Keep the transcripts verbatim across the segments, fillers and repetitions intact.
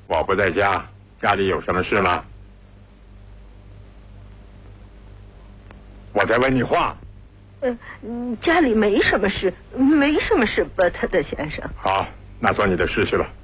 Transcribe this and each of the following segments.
我不在家，家里有什么事吗？我在问你话。 呃，家里没什么事，没什么事，伯特的先生。 好，那做你的事去了。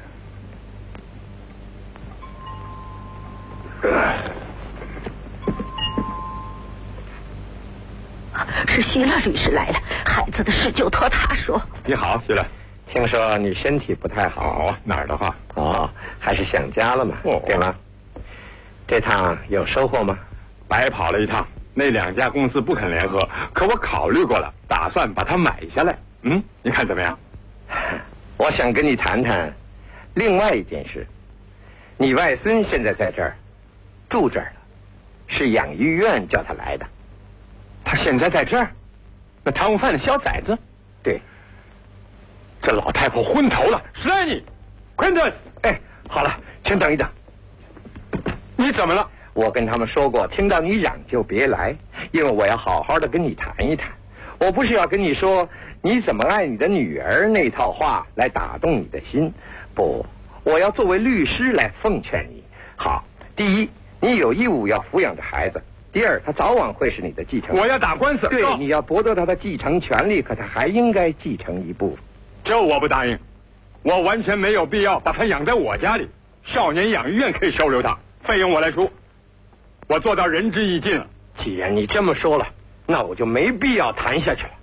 是希勒律师来了，孩子的事就托他说。 你好，希勒。 听说你身体不太好。 哦，哪儿的话？ 哦，还是想家了嘛？ 哦， 对吗？这趟有收获吗？ 白跑了一趟，那两家公司不肯联合，可我考虑过了，打算把它买下来。嗯，你看怎么样？ 我想跟你谈谈另外一件事。你外孙现在在这儿住这儿了，是养育院叫他来的。 他现在在这儿？那贪污犯的小崽子？ 对。 这老太婆昏头了，是你 Quintus。 哎，好了，先等一等。 你怎么了？ 我跟他们说过，听到你嚷就别来，因为我要好好的跟你谈一谈。我不是要跟你说你怎么爱你的女儿那套话来打动你的心，不，我要作为律师来奉劝你。好，第一，你有义务要抚养着孩子；第二，他早晚会是你的继承人。 我要打官司。 对，你要夺得他的继承权利，可他还应该继承一部分。 这我不答应，我完全没有必要把他养在我家里。少年养育院可以收留他，费用我来出。我做到仁至义尽了。 既然你这么说了，那我就没必要谈下去了。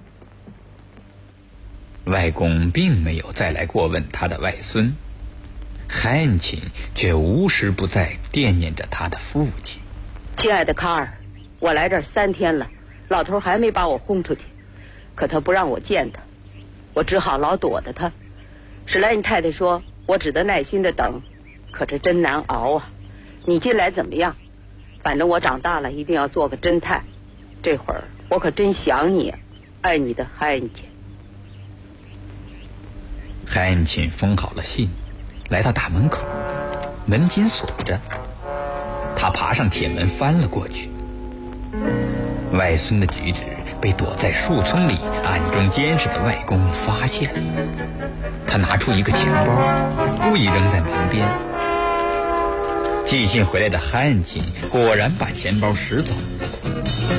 外公并没有再来过问他的外孙，海恩琴却无时不在惦念着他的父亲。 亲爱的卡尔，我来这儿三天了，老头还没把我轰出去，可他不让我见他，我只好老躲着他。史莱因太太说我只得耐心的等，可这真难熬啊。你近来怎么样？反正我长大了一定要做个侦探，这会儿我可真想你，爱你的海恩琴。 海恩琴封好了信，来到大门口，门紧锁着，他爬上铁门翻了过去。外孙的举止被躲在树丛里暗中监视的外公发现了，他拿出一个钱包，故意扔在门边。寄信回来的海恩琴果然把钱包拾走，